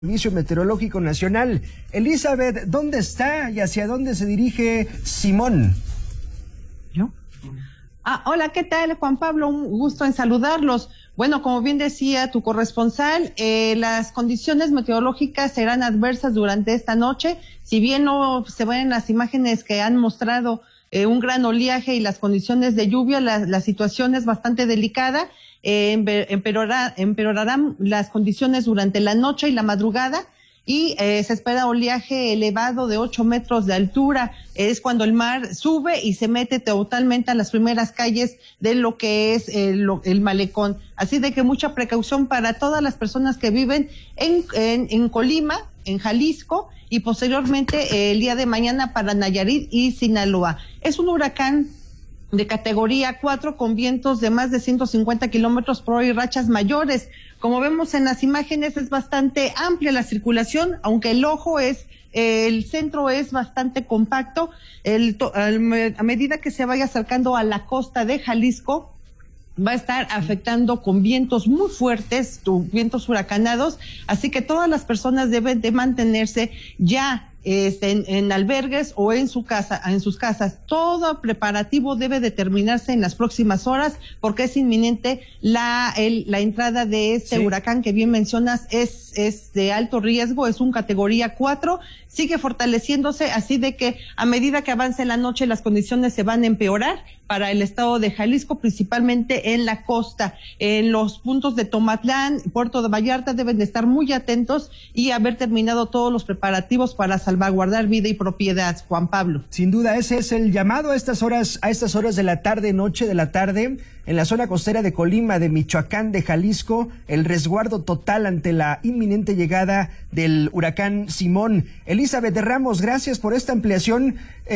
Servicio Meteorológico Nacional. Elizabeth, ¿dónde está y hacia dónde se dirige Simón? ¿Yo? Hola, ¿qué tal, Juan Pablo? Un gusto en saludarlos. Bueno, como bien decía tu corresponsal, las condiciones meteorológicas serán adversas durante esta noche. Si bien no se ven las imágenes que han mostrado un gran oleaje y las condiciones de lluvia, la situación es bastante delicada. Empeorarán las condiciones durante la noche y la madrugada y se espera oleaje elevado de 8 metros de altura. Es cuando el mar sube y se mete totalmente a las primeras calles de lo que es el malecón. Así de que mucha precaución para todas las personas que viven en Colima, en Jalisco, y posteriormente el día de mañana para Nayarit y Sinaloa. Es un huracán de categoría 4 con vientos de más de 150 kilómetros por hora y rachas mayores. Como vemos en las imágenes, es bastante amplia la circulación, aunque el centro es bastante compacto. A medida que se vaya acercando a la costa de Jalisco, va a estar afectando con vientos muy fuertes, vientos huracanados, así que todas las personas deben de mantenerse ya en albergues o en sus casas. Todo preparativo debe determinarse en las próximas horas porque es inminente la entrada de este huracán que bien mencionas, es de alto riesgo, es un categoría 4, sigue fortaleciéndose, así de que a medida que avance la noche las condiciones se van a empeorar para el estado de Jalisco, principalmente en la costa. En los puntos de Tomatlán, Puerto de Vallarta deben de estar muy atentos y haber terminado todos los preparativos para salvaguardar vida y propiedad, Juan Pablo. Sin duda, ese es el llamado a estas horas de la tarde, noche de la tarde, en la zona costera de Colima, de Michoacán, de Jalisco, el resguardo total ante la inminente llegada del huracán Simón. Elizabeth de Ramos, gracias por esta ampliación.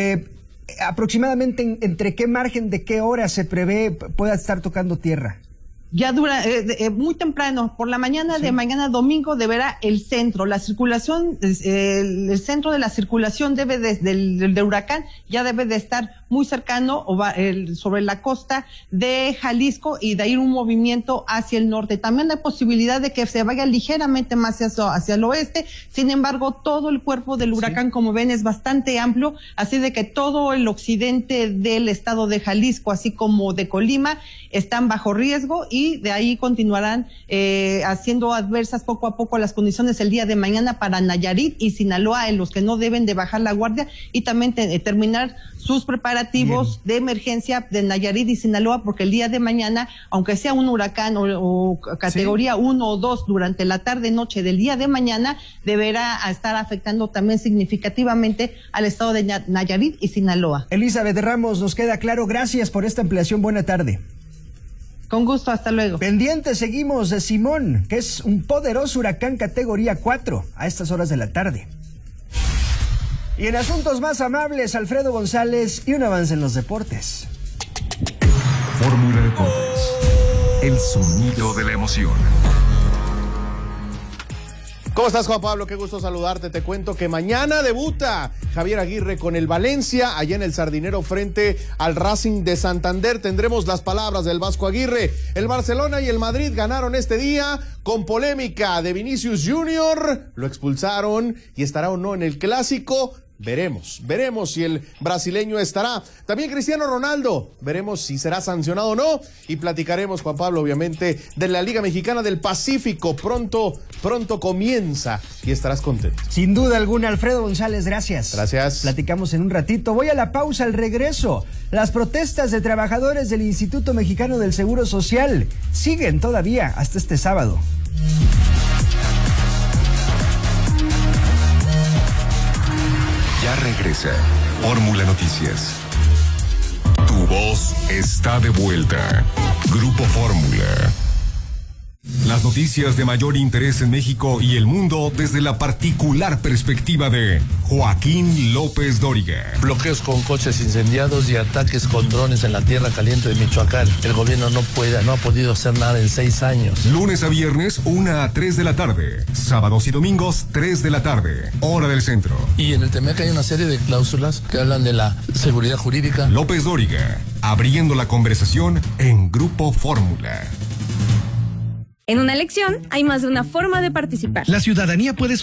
Aproximadamente entre qué margen de qué hora se prevé pueda estar tocando tierra. Ya dura muy temprano, por la mañana de mañana domingo deberá el centro, la circulación, el centro de la circulación del huracán ya debe de estar muy cercano sobre la costa de Jalisco y de ahí un movimiento hacia el norte. También hay posibilidad de que se vaya ligeramente más hacia el oeste, sin embargo todo el cuerpo del huracán, como ven, es bastante amplio, así de que todo el occidente del estado de Jalisco, así como de Colima, están bajo riesgo y de ahí continuarán haciendo adversas poco a poco las condiciones el día de mañana para Nayarit y Sinaloa, en los que no deben de bajar la guardia y también terminar sus preparativos de emergencia de Nayarit y Sinaloa, porque el día de mañana, aunque sea un huracán o categoría 1 o 2 durante la tarde-noche del día de mañana, deberá estar afectando también significativamente al estado de Nayarit y Sinaloa. Elizabeth Ramos, nos queda claro. Gracias por esta ampliación. Buena tarde. Con gusto, hasta luego. Pendientes seguimos de Simón, que es un poderoso huracán categoría 4 a estas horas de la tarde. Y en asuntos más amables, Alfredo González y un avance en los deportes. Fórmula Deportes, el sonido de la emoción. ¿Cómo estás, Juan Pablo? Qué gusto saludarte. Te cuento que mañana debuta Javier Aguirre con el Valencia, allá en el Sardinero frente al Racing de Santander. Tendremos las palabras del Vasco Aguirre. El Barcelona y el Madrid ganaron este día con polémica de Vinicius Junior. Lo expulsaron y estará o no en el Clásico. Veremos si el brasileño estará. También Cristiano Ronaldo, veremos si será sancionado o no. Y platicaremos, Juan Pablo, obviamente, de la Liga Mexicana del Pacífico. Pronto comienza y estarás contento. Sin duda alguna, Alfredo González, gracias. Gracias. Platicamos en un ratito. Voy a la pausa, al regreso. Las protestas de trabajadores del Instituto Mexicano del Seguro Social siguen todavía hasta este sábado. Ya regresa Fórmula Noticias. Tu voz está de vuelta. Grupo Fórmula. Las noticias de mayor interés en México y el mundo desde la particular perspectiva de Joaquín López Dóriga. Bloqueos con coches incendiados y ataques con drones en la tierra caliente de Michoacán. El gobierno no ha podido hacer nada en 6 años. Lunes a viernes, 1 a 3 de la tarde. Sábados y domingos, 3 de la tarde. Hora del centro. Y en el TEMEC hay una serie de cláusulas que hablan de la seguridad jurídica. López Dóriga, abriendo la conversación en Grupo Fórmula. En una elección hay más de una forma de participar. La ciudadanía puede